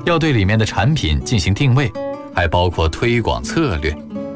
要对里面的产品进行定位，还包括推广策略。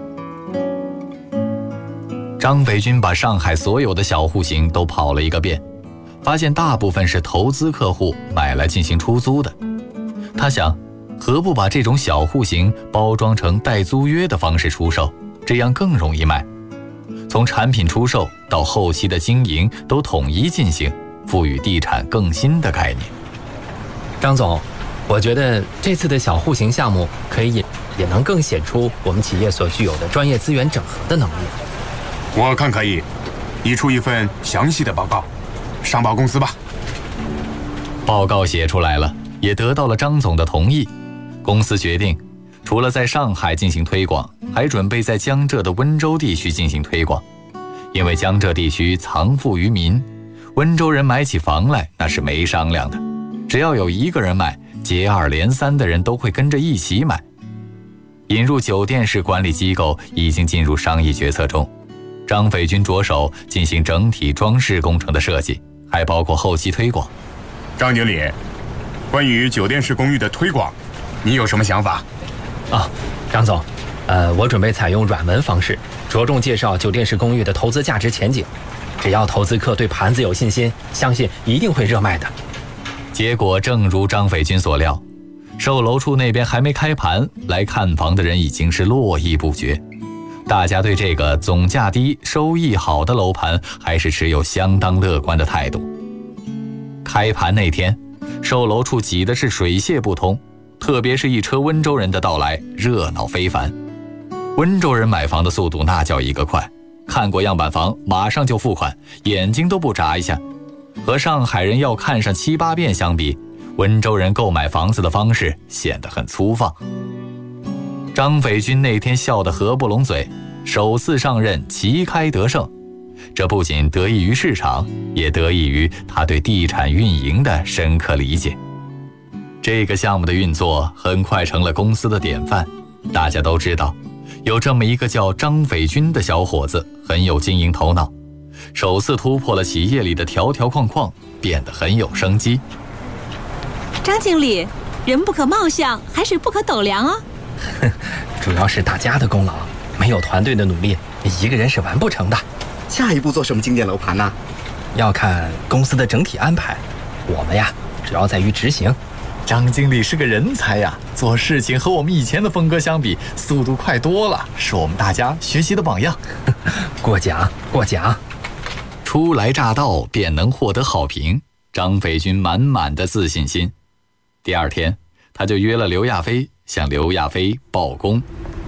张北军把上海所有的小户型都跑了一个遍，发现大部分是投资客户买来进行出租的。他想，何不把这种小户型包装成带租约的方式出售，这样更容易卖。从产品出售到后期的经营都统一进行，赋予地产更新的概念。 张总，我觉得这次的小户型项目可以也能更显出我们企业所具有的专业资源整合的能力。 我看可以，你出一份详细的报告，上报公司吧。 报告写出来了，也得到了张总的同意。公司决定，除了在上海进行推广，还准备在江浙的温州地区进行推广。因为江浙地区藏富于民，温州人买起房来那是没商量的，只要有一个人买，接二连三的人都会跟着一起买。引入酒店式管理机构已经进入商议决策中，张斐军着手进行整体装饰工程的设计，还包括后期推广。 张经理，关于酒店式公寓的推广，你有什么想法？ 张总，我准备采用软文方式，着重介绍酒店式公寓的投资价值前景。只要投资客对盘子有信心，相信一定会热卖的。 结果正如张斐军所料，售楼处那边还没开盘，来看房的人已经是络绎不绝。大家对这个总价低、收益好的楼盘还是持有相当乐观的态度。开盘那天，售楼处挤的是水泄不通，特别是一车温州人的到来，热闹非凡。温州人买房的速度那叫一个快，看过样板房马上就付款，眼睛都不眨一下。和上海人要看上7、8遍相比，温州人购买房子的方式显得很粗放。张斐军那天笑得合不拢嘴，首次上任旗开得胜。这不仅得益于市场，也得益于他对地产运营的深刻理解。这个项目的运作很快成了公司的典范，大家都知道，有这么一个叫张斐军的小伙子很有经营头脑，首次突破了企业里的条条框框，变得很有生机。 张经理，人不可貌相，还是不可斗量啊。 主要是大家的功劳，没有团队的努力，一个人是完不成的。 下一步做什么经典楼盘呢？ 要看公司的整体安排，我们呀，主要在于执行。 张经理是个人才呀，做事情和我们以前的风格相比，速度快多了，是我们大家学习的榜样。 过奖过奖。 初来乍到便能获得好评，张斐军满满的自信心。第二天，他就约了刘亚飞，向刘亚飞报功。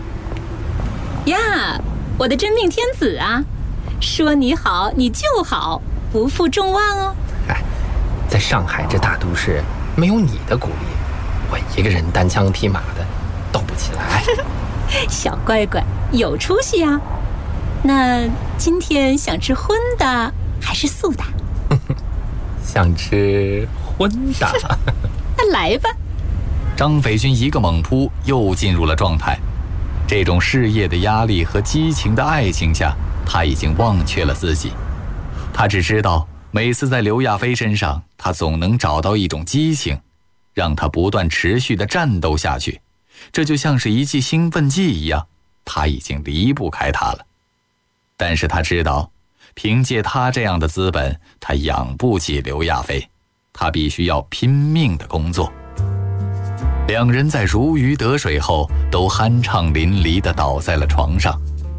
呀，我的真命天子啊！说你好你就好，不负众望哦。 在上海这大都市，没有你的鼓励，我一个人单枪匹马的斗不起来。 小乖乖，有出息啊！那今天想吃荤的还是素的？ 想吃荤的。 那来吧。 张斐军一个猛扑，又进入了状态。这种事业的压力和激情的爱情下，他已经忘却了自己。他只知道，每次在刘亚飞身上，他总能找到一种激情，让他不断持续地战斗下去。这就像是一剂兴奋剂一样，他已经离不开他了。但是他知道，凭借他这样的资本，他养不起刘亚飞，他必须要拼命的工作。两人在如鱼得水后，都酣畅淋漓地倒在了床上。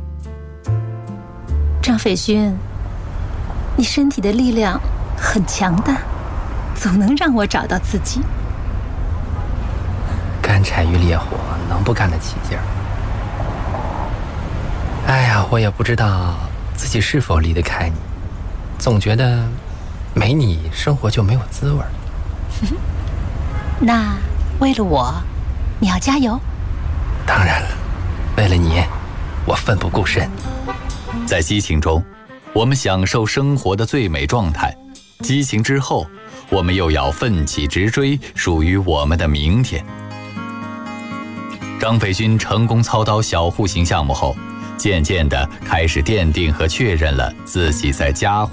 张斐军，你身体的力量很强大，总能让我找到自己。 干柴与烈火能不干得起劲儿？哎呀，我也不知道自己是否离得开你，总觉得没你生活就没有滋味。 那为了我，你要加油。 当然了，为了你，我奋不顾身。 在激情中，我们享受生活的最美状态；激情之后，我们又要奋起直追属于我们的明天。张斐军成功操刀小户型项目后，渐渐地开始奠定和确认了自己在家户